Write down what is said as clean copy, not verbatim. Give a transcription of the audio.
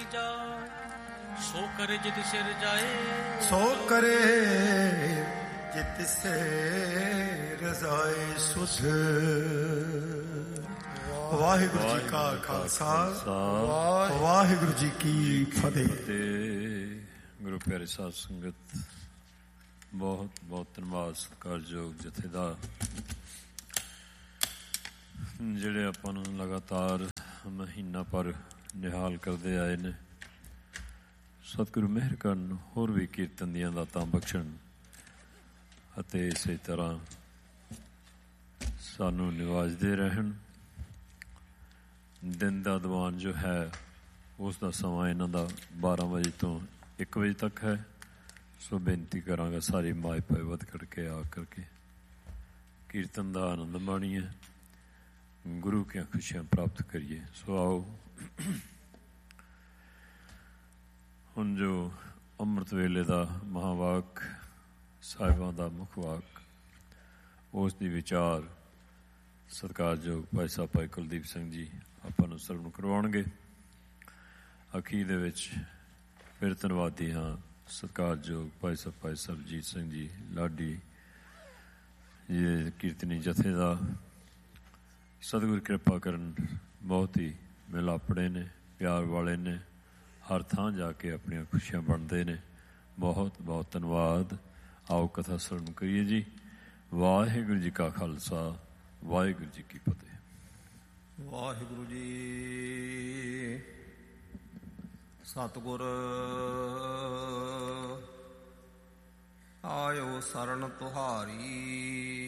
ਜਾਏ, ਸੋ ਕਰੇ ਜਿਤ ਸਿਰ ਜਾਏ, ਸੋ ਕਰੇ ਜਿਤ ਸਿਰ ਜਾਏ ਸੁਧ। ਵਾਹਿਗੁਰੂ ਜੀ ਕਾ ਖਾਲਸਾ, ਵਾਹਿਗੁਰੂ ਜੀ ਕੀ ਫਤਿਹ। ਗੁਰੂ ਪਿਆਰੇ ਸਾਧ ਸੰਗਤ, ਬਹੁਤ ਬਹੁਤ ਧੰਨਵਾਦ ਸਤਿਕਾਰਯੋਗ ਜਥੇਦਾਰ ਜਿਹੜੇ ਆਪਾਂ ਨੂੰ ਲਗਾਤਾਰ ਮਹੀਨਾ ਭਰ ਨਿਹਾਲ ਕਰਦੇ ਆਏ ਨੇ। ਸਤਿਗੁਰੂ ਮਿਹਰ ਕਰਨ, ਹੋਰ ਵੀ ਕੀਰਤਨ ਦੀਆਂ ਦਾਤਾਂ ਬਖਸ਼ਣ ਅਤੇ ਇਸੇ ਤਰ੍ਹਾਂ ਸਾਨੂੰ ਨਿਵਾਜਦੇ ਰਹਿਣ। ਦਿਨ ਦਾ ਦੀਵਾਨ ਜੋ ਹੈ ਉਸ ਦਾ ਸਮਾਂ ਇਹਨਾਂ ਦਾ 12 ਵਜੇ ਤੋਂ 1 ਵਜੇ ਤੱਕ ਹੈ। ਸੋ ਬੇਨਤੀ ਕਰਾਂਗਾ ਸਾਰੀ ਮਾਏ ਪਾਏ ਵੱਧ ਕਰਕੇ ਆ ਕਰਕੇ ਕੀਰਤਨ ਦਾ ਆਨੰਦ ਮਾਣੀਏ, ਗੁਰੂ ਕੀਆਂ ਖੁਸ਼ੀਆਂ ਪ੍ਰਾਪਤ ਕਰੀਏ। ਸੋ ਆਓ ਹੁਣ ਜੋ ਅੰਮ੍ਰਿਤ ਵੇਲੇ ਦਾ ਮਹਾਵਾਕ ਸਾਹਿਬਾਂ ਦਾ ਮੁੱਖ ਵਾਕ, ਉਸ ਦੀ ਵਿਚਾਰ ਸਤਿਕਾਰਯੋਗ ਭਾਈ ਸਾਹਿਬ ਭਾਈ ਕੁਲਦੀਪ ਸਿੰਘ ਜੀ ਆਪਾਂ ਨੂੰ ਸਰਵਣ ਕਰਵਾਉਣਗੇ। ਅਖੀਰ ਦੇ ਵਿੱਚ ਫਿਰ ਧੰਨਵਾਦੀ ਹਾਂ ਸਤਿਕਾਰਯੋਗ ਭਾਈ ਸਰਬਜੀਤ ਸਿੰਘ ਜੀ ਲਾਡੀ ਜੀ ਕੀਰਤਨੀ ਜਥੇ ਦਾ। ਸਤਿਗੁਰ ਕਿਰਪਾ ਕਰਨ, ਬਹੁਤ ਹੀ ਮਿਲਾਪੜੇ ਨੇ, ਪਿਆਰ ਵਾਲੇ ਨੇ, ਹਰ ਥਾਂ ਜਾ ਕੇ ਆਪਣੀਆਂ ਖੁਸ਼ੀਆਂ ਵੰਡਦੇ ਨੇ। ਬਹੁਤ ਬਹੁਤ ਧੰਨਵਾਦ। ਆਓ ਕਥਾ ਸਰਵਣ ਕਰੀਏ ਜੀ। ਵਾਹਿਗੁਰੂ ਜੀ ਕਾ ਖਾਲਸਾ, ਵਾਹਿਗੁਰੂ ਜੀ ਕੀ ਫਤਿਹ। ਵਾਹਿਗੁਰੂ ਜੀ। ਸਤਿਗੁਰ ਆਇਓ ਸਰਣ ਤੁਹਾਰੀ,